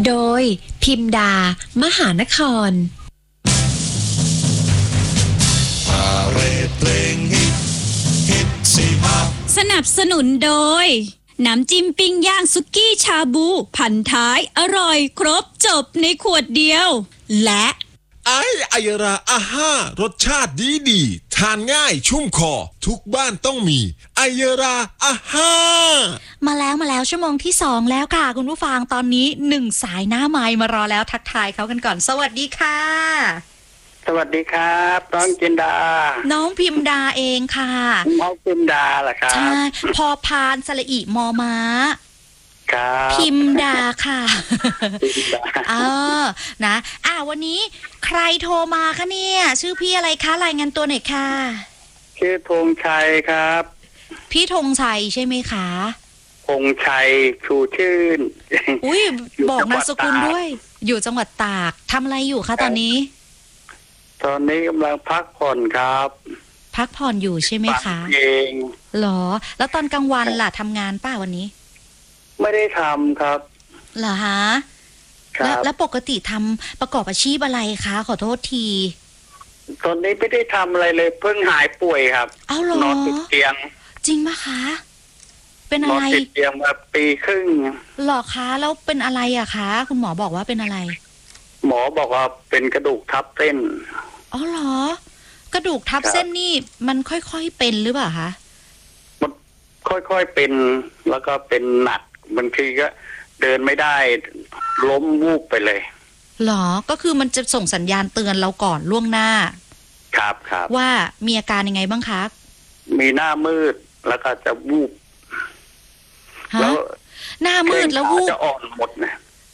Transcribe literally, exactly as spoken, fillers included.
โดยพิมดามหานครสนับสนุนโดยน้ำจิ้มปิ้งย่างสุกี้ชาบูพันท้ายอร่อยครบจบในขวดเดียวและไอไอยราอาห้ารสชาติดีดีทานง่ายชุ่มคอทุกบ้านต้องมีไอยราอาห้ามาแล้วมาแล้วชั่วโมงที่สองแล้วค่ะคุณผู้ฟังตอนนี้หนึ่งสายหน้าไมค์มารอแล้วทักทายเขากันก่อนสวัสดีค่ะสวัสดีครับน้องจินดาน้องพิมดาเองค่ะน้องพิมดาเหรอครับใช่พอพานสระอิมอม้าครับพิมดาค่ะเออนะอ่ะวันนี้ใครโทรมาคะเนี่ยชื่อพี่อะไรคะรายงานตัวหน่อยค่ะชื่อธงชัยครับพี่ธงชัยใช่ไหมคะธงชัยชูชื่นอุ้ยบอกนามสกุลด้วยอยู่จังหวัดตากทำอะไรอยู่คะตอนนี้ตอนนี้กำลังพักผ่อนครับพักผ่อนอยู่ใช่ไหมคะเองหรอแล้วตอนกลางวันล่ะทำงานป้าวันนี้ไม่ได้ทำครับเหรอฮะแล้วแล้วปกติทำประกอบอาชีพอะไรคะขอโทษทีตอนนี้ไม่ได้ทำอะไรเลยเพิ่งหายป่วยครับเอาหรอนอนติดเตียงจริงไหมคะเป็นอะไรนอนติดเตียงมาปีครึ่งหรอคะแล้วเป็นอะไรอะคะคุณหมอบอกว่าเป็นอะไรหมอบอกว่าเป็นกระดูกทับเส้นอ๋อเหรอกระดูกทับเส้นนี่มันค่อยๆเป็นหรือเปล่าคะมันค่อยๆเป็นแล้วก็เป็นหนักบางทีก็เดินไม่ได้ล้มวูบไปเลยหรอก็คือมันจะส่งสัญญาณเตือนเราก่อนล่วงหน้าครับครับว่ามีอาการยังไงบ้างคะมีหน้ามืดแล้วก็จะวูบแล้วหน้ามืดแล้ววูบจะอ่อนหมดนะ